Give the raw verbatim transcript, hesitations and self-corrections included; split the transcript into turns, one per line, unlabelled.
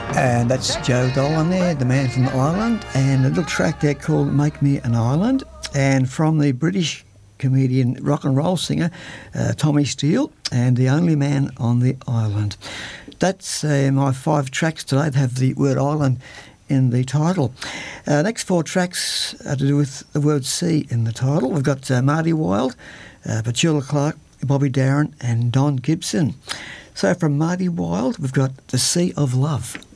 And that's Joe Dolan there, the man from Ireland, and a little track there called Make Me an Island. And from the British comedian, rock and roll singer, uh, Tommy Steele, and The Only Man on the Island. That's uh, my five tracks today that have the word island in the title. Uh, next four tracks are to do with the word sea in the title. We've got uh, Marty Wilde, uh, Petula Clark, Bobby Darin and Don Gibson. So from Marty Wilde, we've got The Sea of Love.